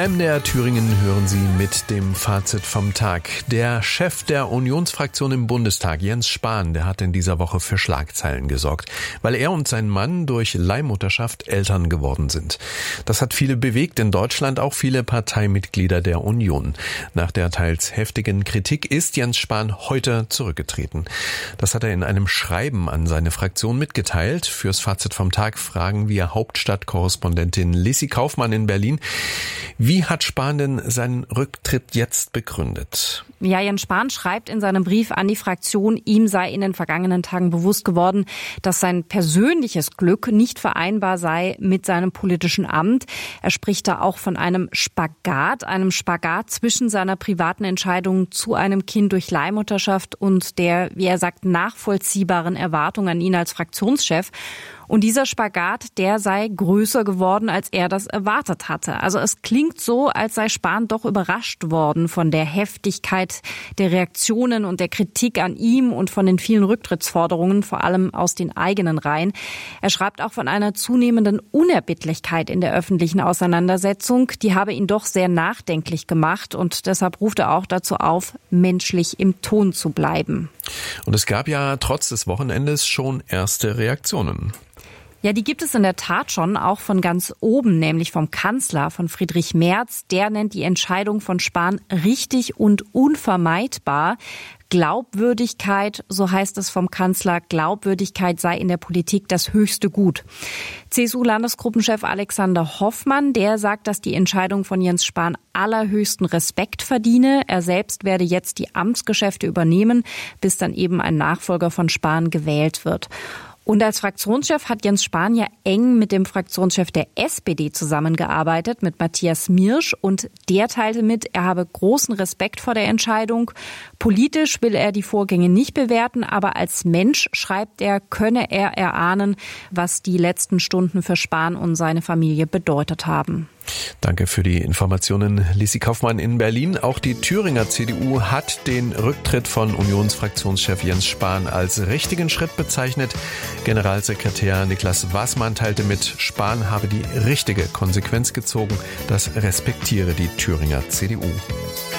MDR Thüringen hören Sie mit dem Fazit vom Tag. Der Chef der Unionsfraktion im Bundestag, Jens Spahn, der hat in dieser Woche für Schlagzeilen gesorgt, weil er und sein Mann durch Leihmutterschaft Eltern geworden sind. Das hat viele bewegt, in Deutschland auch viele Parteimitglieder der Union. Nach der teils heftigen Kritik ist Jens Spahn heute zurückgetreten. Das hat er in einem Schreiben an seine Fraktion mitgeteilt. Fürs Fazit vom Tag fragen wir Hauptstadtkorrespondentin Lissi Kaufmann in Berlin. Wie hat Spahn denn seinen Rücktritt jetzt begründet? Ja, Jens Spahn schreibt in seinem Brief an die Fraktion, ihm sei in den vergangenen Tagen bewusst geworden, dass sein persönliches Glück nicht vereinbar sei mit seinem politischen Amt. Er spricht da auch von einem Spagat zwischen seiner privaten Entscheidung zu einem Kind durch Leihmutterschaft und der, wie er sagt, nachvollziehbaren Erwartung an ihn als Fraktionschef. Und dieser Spagat, der sei größer geworden, als er das erwartet hatte. Also es klingt so, als sei Spahn doch überrascht worden von der Heftigkeit der Reaktionen und der Kritik an ihm und von den vielen Rücktrittsforderungen, vor allem aus den eigenen Reihen. Er schreibt auch von einer zunehmenden Unerbittlichkeit in der öffentlichen Auseinandersetzung. Die habe ihn doch sehr nachdenklich gemacht und deshalb ruft er auch dazu auf, menschlich im Ton zu bleiben. Und es gab ja trotz des Wochenendes schon erste Reaktionen. Ja, die gibt es in der Tat schon, auch von ganz oben, nämlich vom Kanzler, von Friedrich Merz. Der nennt die Entscheidung von Spahn richtig und unvermeidbar. Glaubwürdigkeit, so heißt es vom Kanzler, Glaubwürdigkeit sei in der Politik das höchste Gut. CSU-Landesgruppenchef Alexander Hoffmann, der sagt, dass die Entscheidung von Jens Spahn allerhöchsten Respekt verdiene. Er selbst werde jetzt die Amtsgeschäfte übernehmen, bis dann eben ein Nachfolger von Spahn gewählt wird. Und als Fraktionschef hat Jens Spahn ja eng mit dem Fraktionschef der SPD zusammengearbeitet, mit Matthias Mirsch. Und der teilte mit, er habe großen Respekt vor der Entscheidung. Politisch will er die Vorgänge nicht bewerten, aber als Mensch, schreibt er, könne er erahnen, was die letzten Stunden für Spahn und seine Familie bedeutet haben. Danke für die Informationen, Lissi Kaufmann in Berlin. Auch die Thüringer CDU hat den Rücktritt von Unionsfraktionschef Jens Spahn als richtigen Schritt bezeichnet. Generalsekretär Niklas Waßmann teilte mit, Spahn habe die richtige Konsequenz gezogen. Das respektiere die Thüringer CDU.